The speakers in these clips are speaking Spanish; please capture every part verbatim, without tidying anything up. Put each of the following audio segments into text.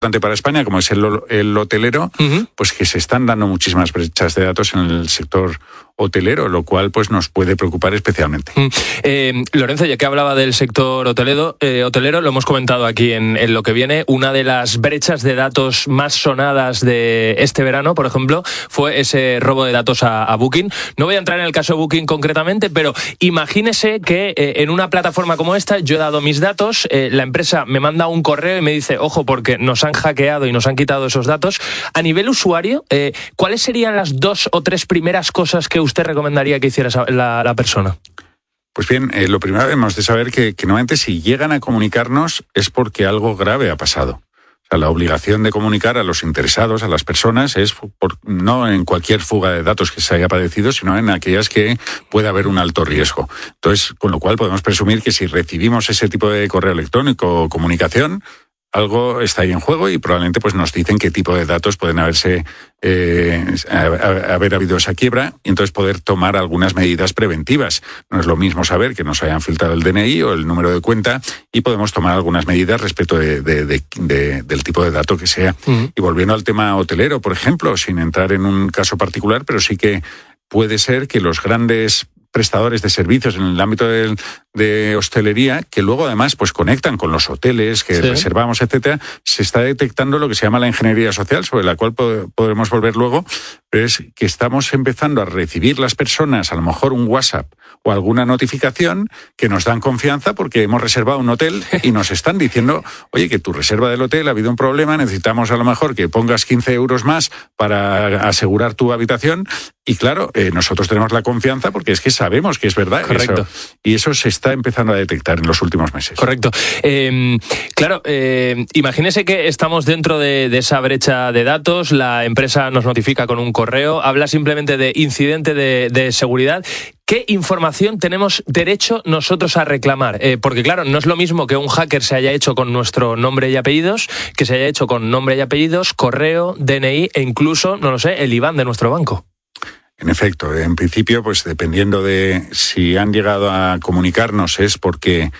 para España, como es el, el hotelero, uh-huh. pues que se están dando muchísimas brechas de datos en el sector hotelero, lo cual pues nos puede preocupar especialmente. Uh-huh. Eh, Lorenzo, ya que hablaba del sector hotelero, eh, hotelero, lo hemos comentado aquí en, en Lo que viene, una de las brechas de datos más sonadas de este verano, por ejemplo, fue ese robo de datos a, a Booking. No voy a entrar en el caso de Booking concretamente, pero imagínese que eh, en una plataforma como esta yo he dado mis datos, eh, la empresa me manda un correo y me dice, ojo, porque nos han hackeado y nos han quitado esos datos. A nivel usuario, eh, ¿cuáles serían las dos o tres primeras cosas que usted recomendaría que hiciera la, la persona? Pues bien, eh, lo primero debemos de saber que, que normalmente si llegan a comunicarnos es porque algo grave ha pasado. O sea, la obligación de comunicar a los interesados, a las personas, es por, no en cualquier fuga de datos que se haya padecido, sino en aquellas que puede haber un alto riesgo. Entonces, con lo cual podemos presumir que si recibimos ese tipo de correo electrónico o comunicación, algo está ahí en juego y probablemente pues nos dicen qué tipo de datos pueden haberse eh, haber habido esa quiebra y entonces poder tomar algunas medidas preventivas. No es lo mismo saber que nos hayan filtrado el D N I o el número de cuenta y podemos tomar algunas medidas respecto de, de, de, de, del tipo de dato que sea. Uh-huh. Y volviendo al tema hotelero, por ejemplo, sin entrar en un caso particular, pero sí que puede ser que los grandes prestadores de servicios en el ámbito de, de hostelería, que luego además pues conectan con los hoteles que sí. reservamos, etcétera, se está detectando lo que se llama la ingeniería social, sobre la cual pod- podremos volver luego, pero es que estamos empezando a recibir las personas, a lo mejor un WhatsApp o alguna notificación que nos dan confianza porque hemos reservado un hotel y nos están diciendo, oye, que tu reserva del hotel ha habido un problema, necesitamos a lo mejor que pongas quince euros más para asegurar tu habitación. Y claro, eh, nosotros tenemos la confianza porque es que sabemos que es verdad. Correcto. Eso, y eso se está empezando a detectar en los últimos meses. Correcto. Eh, claro, eh, imagínese que estamos dentro de, de esa brecha de datos, la empresa nos notifica con un correo, habla simplemente de incidente de, de seguridad. ¿Qué información tenemos derecho nosotros a reclamar? Eh, porque claro, no es lo mismo que un hacker se haya hecho con nuestro nombre y apellidos, que se haya hecho con nombre y apellidos, correo, D N I e incluso, no lo sé, el I B A N de nuestro banco. En efecto, en principio, pues dependiendo de si han llegado a comunicarnos es porque,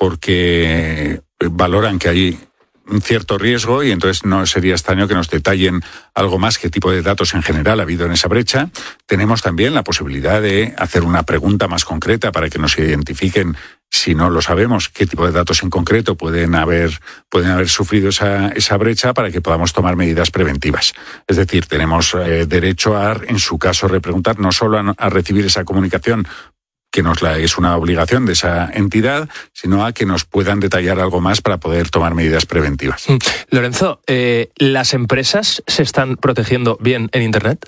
porque valoran que hay un cierto riesgo y entonces no sería extraño que nos detallen algo más qué tipo de datos en general ha habido en esa brecha. Tenemos también la posibilidad de hacer una pregunta más concreta para que nos identifiquen, si no lo sabemos, qué tipo de datos en concreto pueden haber, pueden haber sufrido esa, esa brecha para que podamos tomar medidas preventivas. Es decir, tenemos eh, derecho a, en su caso, repreguntar no solo a, a recibir esa comunicación que nos la es una obligación de esa entidad, sino a que nos puedan detallar algo más para poder tomar medidas preventivas. Lorenzo, eh, ¿las empresas se están protegiendo bien en Internet?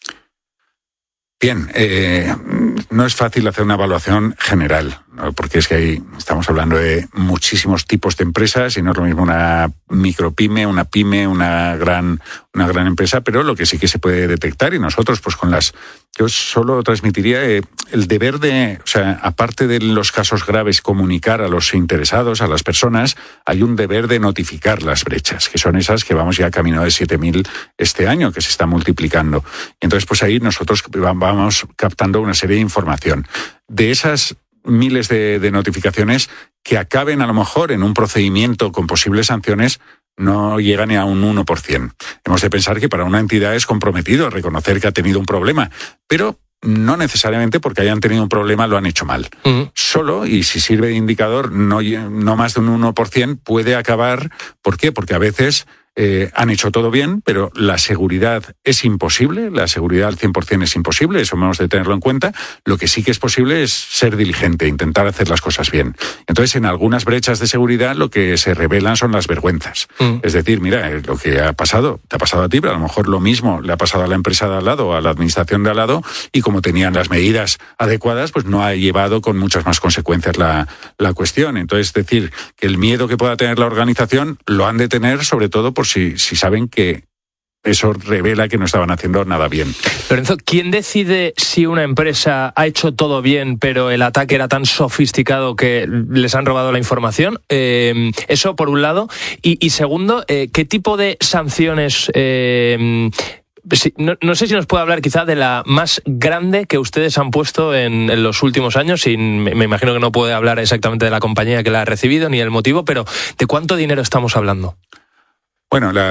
Bien, eh, no es fácil hacer una evaluación general, ¿no? Porque es que ahí estamos hablando de muchísimos tipos de empresas y no es lo mismo una micropyme, una pyme, una gran, una gran empresa, pero lo que sí que se puede detectar y nosotros pues con las... Yo solo transmitiría eh, el deber de, o sea, aparte de los casos graves, comunicar a los interesados, a las personas, hay un deber de notificar las brechas, que son esas que vamos ya camino de siete mil este año, que se está multiplicando. Y entonces, pues ahí nosotros vamos captando una serie de información. De esas miles de, de notificaciones que acaben a lo mejor en un procedimiento con posibles sanciones, no llega ni a un uno por ciento. Hemos de pensar que para una entidad es comprometido reconocer que ha tenido un problema, pero no necesariamente porque hayan tenido un problema lo han hecho mal. Uh-huh. Solo, y si sirve de indicador, no, no más de un uno por ciento puede acabar. ¿Por qué? Porque a veces eh, han hecho todo bien, pero la seguridad es imposible, la seguridad al cien por ciento es imposible, eso hemos de tenerlo en cuenta. Lo que sí que es posible es ser diligente, intentar hacer las cosas bien. Entonces, en algunas brechas de seguridad lo que se revelan son las vergüenzas. Mm. Es decir, mira, lo que ha pasado, te ha pasado a ti, pero a lo mejor lo mismo le ha pasado a la empresa de al lado o a la administración de al lado y como tenían las medidas adecuadas, pues no ha llevado con muchas más consecuencias la, la cuestión. Entonces, decir que el miedo que pueda tener la organización lo han de tener sobre todo por Si, si saben que eso revela que no estaban haciendo nada bien. Lorenzo, ¿quién decide si una empresa ha hecho todo bien, pero el ataque era tan sofisticado que les han robado la información? Eh, eso por un lado. Y, y segundo, eh, ¿qué tipo de sanciones... Eh, No, no sé si nos puede hablar quizá de la más grande que ustedes han puesto en, en los últimos años, y me, me imagino que no puede hablar exactamente de la compañía que la ha recibido ni el motivo, pero ¿de cuánto dinero estamos hablando? Bueno, la